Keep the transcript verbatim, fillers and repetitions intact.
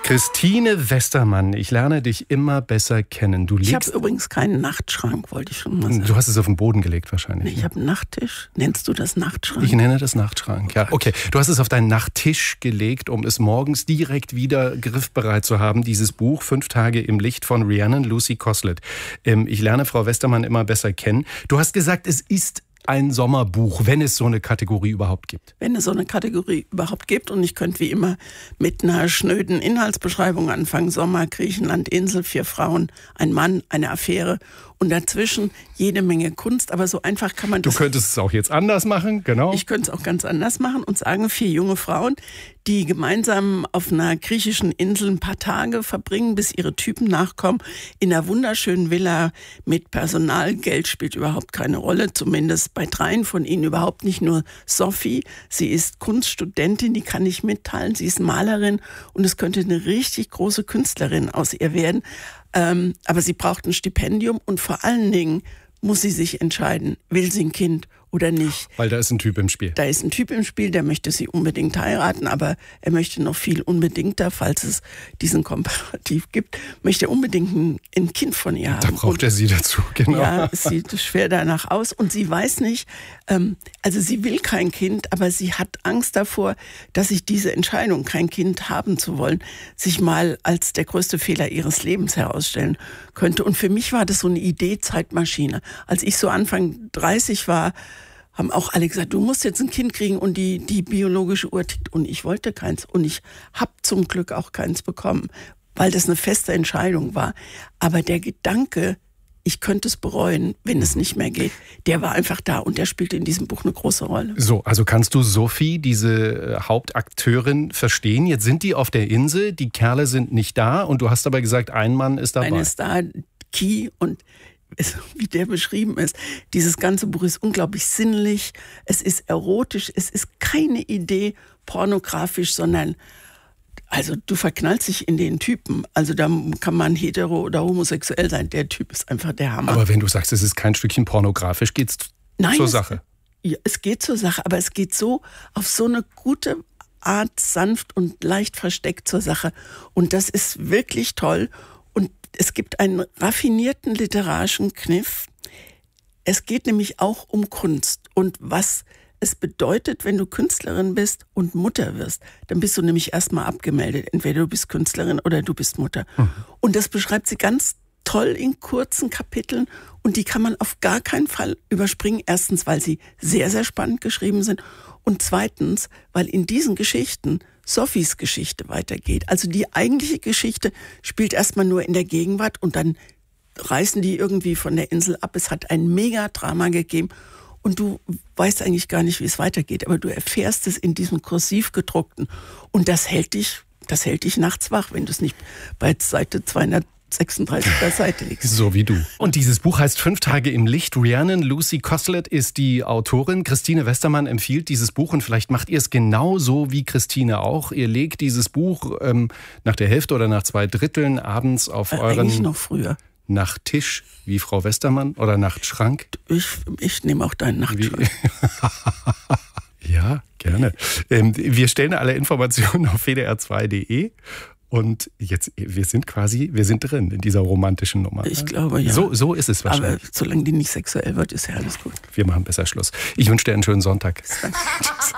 Christine Westermann, ich lerne dich immer besser kennen. Du Ich lebst, habe übrigens keinen Nachtschrank, wollte ich schon mal sagen. du hast es auf den Boden gelegt wahrscheinlich. Nee, ich habe einen Nachttisch. Nennst du das Nachtschrank? Ich nenne das Nachtschrank, ja. Okay, du hast es auf deinen Nachttisch gelegt, um es morgens direkt wieder griffbereit zu haben. Dieses Buch, Fünf Tage im Licht von Rhiannon Lucy Coslett. Ähm, ich lerne Frau Westermann immer besser kennen. Du hast gesagt, es ist ein Sommerbuch, wenn es so eine Kategorie überhaupt gibt. Wenn es so eine Kategorie überhaupt gibt, und ich könnte wie immer mit einer schnöden Inhaltsbeschreibung anfangen. Sommer, Griechenland, Insel, vier Frauen, ein Mann, eine Affäre und dazwischen jede Menge Kunst. Aber so einfach kann man das... Du könntest es auch jetzt anders machen, genau. Ich könnte es auch ganz anders machen und sagen, vier junge Frauen, die gemeinsam auf einer griechischen Insel ein paar Tage verbringen, bis ihre Typen nachkommen, in einer wunderschönen Villa mit Personal. Geld spielt überhaupt keine Rolle, zumindest bei dreien von ihnen überhaupt nicht. Nur Sophie, sie ist Kunststudentin, die kann ich mitteilen, sie ist Malerin und es könnte eine richtig große Künstlerin aus ihr werden. Ähm, aber sie braucht ein Stipendium und vor allen Dingen muss sie sich entscheiden, will sie ein Kind oder nicht. Weil da ist ein Typ im Spiel. Da ist ein Typ im Spiel, der möchte sie unbedingt heiraten, aber er möchte noch viel unbedingter, falls es diesen Komparativ gibt, möchte unbedingt ein, ein Kind von ihr haben. Da braucht er sie dazu, genau. Ja, es sieht schwer danach aus und sie weiß nicht, ähm, also sie will kein Kind, aber sie hat Angst davor, dass sich diese Entscheidung, kein Kind haben zu wollen, sich mal als der größte Fehler ihres Lebens herausstellen könnte. Und für mich war das so eine Idee, Zeitmaschine. Als ich so Anfang dreißig war, haben auch alle gesagt, du musst jetzt ein Kind kriegen und die, die biologische Uhr tickt. Und ich wollte keins. Und ich habe zum Glück auch keins bekommen, weil das eine feste Entscheidung war. Aber der Gedanke, ich könnte es bereuen, wenn es nicht mehr geht, der war einfach da und der spielte in diesem Buch eine große Rolle. So, also kannst du Sophie, diese Hauptakteurin, verstehen? Jetzt sind die auf der Insel, die Kerle sind nicht da und du hast aber gesagt, ein Mann ist dabei. Einer ist da, Key, und es, wie der beschrieben ist, dieses ganze Buch ist unglaublich sinnlich, es ist erotisch, es ist keine Idee pornografisch, sondern also du verknallst dich in den Typen. Also da kann man hetero oder homosexuell sein. Der Typ ist einfach der Hammer. Aber wenn du sagst, es ist kein Stückchen pornografisch, geht's Nein, zur es, Sache? Ja, es geht zur Sache, aber es geht so auf so eine gute Art, sanft und leicht versteckt zur Sache. Und das ist wirklich toll. Und es gibt einen raffinierten literarischen Kniff. Es geht nämlich auch um Kunst und was es bedeutet, wenn du Künstlerin bist und Mutter wirst, dann bist du nämlich erstmal abgemeldet. Entweder du bist Künstlerin oder du bist Mutter. Mhm. Und das beschreibt sie ganz toll in kurzen Kapiteln und die kann man auf gar keinen Fall überspringen. Erstens, weil sie sehr, sehr spannend geschrieben sind und zweitens, weil in diesen Geschichten Sophies Geschichte weitergeht. Also die eigentliche Geschichte spielt erstmal nur in der Gegenwart und dann reißen die irgendwie von der Insel ab. Es hat ein Megadrama gegeben. Und du weißt eigentlich gar nicht, wie es weitergeht, aber du erfährst es in diesem kursiv gedruckten. Und das hält dich, das hält dich nachts wach, wenn du es nicht bei Seite zweihundertsechsunddreißig der Seite liegst. So wie du. Und dieses Buch heißt Fünf Tage im Licht. Rhiannon Lucy Coslett ist die Autorin. Christine Westermann empfiehlt dieses Buch und vielleicht macht ihr es genauso wie Christine auch. Ihr legt dieses Buch ähm, nach der Hälfte oder nach zwei Dritteln abends auf äh, euren... Eigentlich noch früher. Nachttisch, wie Frau Westermann, oder Nachtschrank? Ich, ich nehme auch deinen Nachtschrank. Ja, gerne. Ähm, wir stellen alle Informationen auf w d r zwei punkt d e und jetzt, wir sind quasi, wir sind drin in dieser romantischen Nummer. Ich glaube, ja. So, so ist es wahrscheinlich. Aber solange die nicht sexuell wird, ist ja alles gut. Wir machen besser Schluss. Ich wünsche dir einen schönen Sonntag.